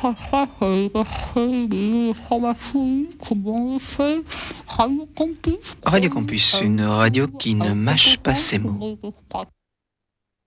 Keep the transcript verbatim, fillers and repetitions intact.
ça, ça, c'est parce que les informations, comment on fait, Radio Campus. Radio Campus, une radio qui ne mâche pas ses mots.